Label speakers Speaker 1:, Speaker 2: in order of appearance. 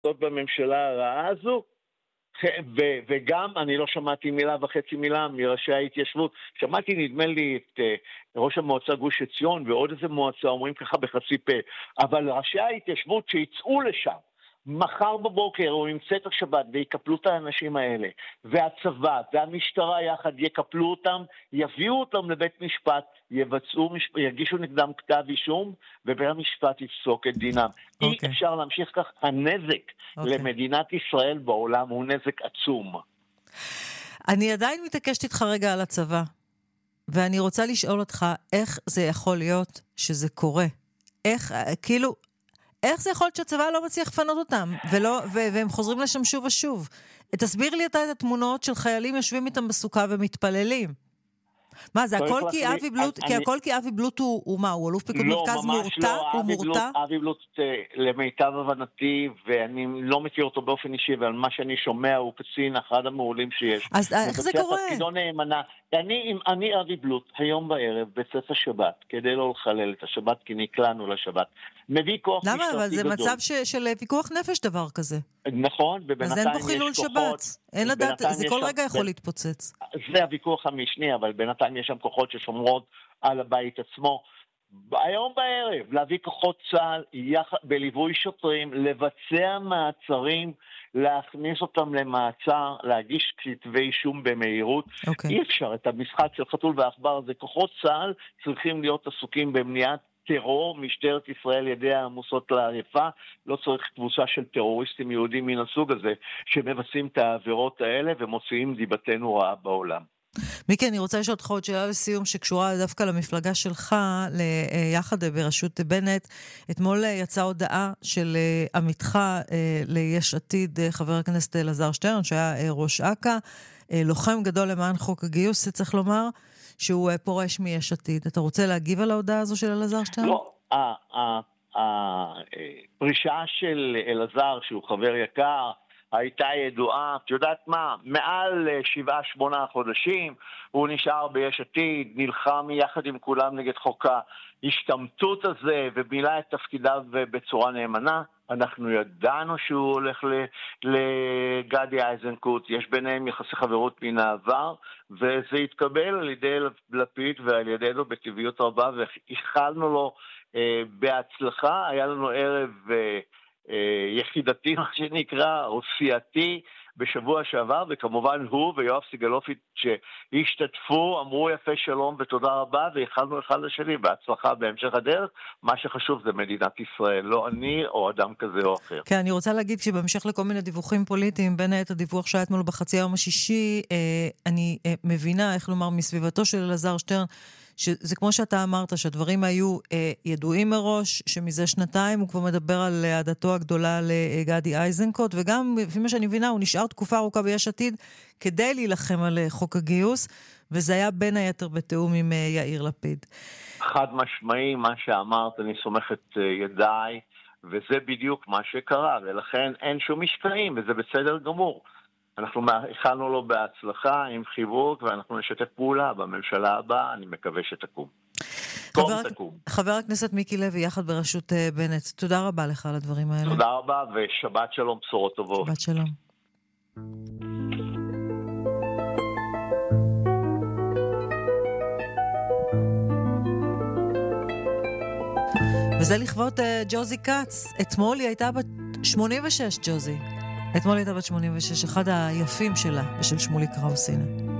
Speaker 1: זאת בממשלה הרעה הזו, וגם אני לא שמעתי מילה וחצי מילה מראשי ההתיישבות. שמעתי, נדמה לי, את ראש המועצה גוש עציון ועוד איזה מועצה, אומרים ככה בחצי פה, אבל ראשי ההתיישבות שיצאו לשם מחר בבוקר או עם צאת השבת ויקפלו את האנשים האלה, והצבא והמשטרה יחד יקפלו אותם, יביאו אותם לבית משפט, יגישו נגדם כתב אישום, ובית המשפט יפסוק את דינם. אי אפשר להמשיך כך. הנזק למדינת ישראל בעולם הוא נזק עצום.
Speaker 2: אני עדיין מתעקשת איתך רגע על הצבא, ואני רוצה לשאול אותך, איך זה יכול להיות שזה קורה? איך זה יכול להיות שהצבא לא מצליח לפנות אותם, והם חוזרים לשם שוב ושוב? תסביר לי את התמונות של חיילים יושבים איתם בסוכה ומתפללים. מה, זה הכל כי אבי בלוט, כי הכל כי אבי בלוט הוא מה, הוא אלוף פיקוד מרכז מורתע? הוא מורתע?
Speaker 1: אבי בלוט למיטב הבנתי, ואני לא מכיר אותו באופן אישי, אבל מה שאני שומע הוא קצין אחד המעולים שיש.
Speaker 2: אז איך זה קורה?
Speaker 1: אני אבי בלוט היום בערב בצאת השבת, כדי לא לחלל את השבת, כי נקלענו לשבת. מביא כוח משטרתי גדול.
Speaker 2: למה? אבל זה מצב של ויכוח נפש דבר כזה.
Speaker 1: נכון,
Speaker 2: אז אין פה חילול שבת. אין לדעת, זה כל רגע יכול להתפוצץ.
Speaker 1: זה הוויכוח המשני, אבל בינתיים יש שם כוחות ששומרות על הבית עצמו. היום בערב להביא כוחות צה"ל בליווי שוטרים, לבצע מעצרים, להכניס אותם למעצר, להגיש כתבי אישום במהירות. אי אפשר את המשחק של חתול ועכבר הזה. כוחות צה"ל צריכים להיות עסוקים במניעת טרור. משטרת ישראל ידיה עמוסות לעריפה, לא צריך קבוצה של טרוריסטים יהודים מן הסוג הזה שמבצעים את העבירות האלה ומוציאים דיבתנו רעה בעולם.
Speaker 2: מיקי, אני רוצה לשאול אותך עוד שאלה לסיום שקשורה דווקא למפלגה שלך, יחד בראשות בנט. אתמול יצאה הודעה של עמיתך ליש עתיד, חבר הכנסת אלעזר שטרן, שהיה ראש אכ"א, לוחם גדול למען חוק הגיוס, צריך לומר, שהוא פורש מיש עתיד. אתה רוצה להגיב על ההודעה הזו של אלעזר שטרן?
Speaker 1: לא, הפרישה של אלעזר, שהוא חבר יקר, הייתה ידועה, את יודעת מה, מעל 7-8 חודשים, הוא נשאר ביש עתיד, נלחם יחד עם כולם נגד חוק ההשתמטות הזה, ובילה את תפקידיו בצורה נאמנה. אנחנו ידענו שהוא הולך לגדי איזנקוט, יש ביניהם יחסי חברות מן העבר, וזה התקבל על ידי לפיד ועל ידינו בטבעיות רבה, והחלנו לו בהצלחה. היה לנו ערב יחידתי, מה שנקרא, או סיעתי, בשבוע שעבר, וכמובן הוא ויואב סיגלוביץ' שהשתתפו, אמרו יפה שלום ותודה רבה, והחלנו אחד לשני בהצלחה בהמשך הדרך. מה שחשוב זה מדינת ישראל, לא אני או אדם כזה או אחר.
Speaker 2: כן, אני רוצה להגיד שבהמשך לכל מיני דיווחים פוליטיים, בין היתר הדיווח שהיה אתמול בחצי היום השישי, אני מבינה, איך לומר, מסביבתו של אלעזר שטרן, שזה כמו שאתה אמרת, שהדברים היו ידועים מראש, שמזה שנתיים הוא כבר מדבר על עדתו הגדולה לגדי איזנקוט, וגם, לפי מה שאני מבינה, הוא נשאר תקופה ארוכה ביש עתיד, כדי להילחם על חוק הגיוס, וזה היה בין היתר בתאום עם יאיר לפיד.
Speaker 1: חד משמעי, מה שאמרת, אני סומך את ידיי, וזה בדיוק מה שקרה, ולכן אין שום משקעים, וזה בסדר גמור. אנחנו הכנו לו בהצלחה עם חיבוק, ואנחנו נשתף פעולה בממשלה הבאה, אני מקווה שתקום.
Speaker 2: חבר הכנסת מיקי לוי, יחד בראשות בנט, תודה רבה לך על הדברים האלה.
Speaker 1: תודה רבה, ושבת שלום, בשורות טובות.
Speaker 2: שבת שלום. וזה לכבוד ג'וזי קאץ. אתמול היא הייתה בת 86, ג'וזי. אתמול הייתה בת 86, אחד היפים שלה, ושל שמולי קראוס, הנה.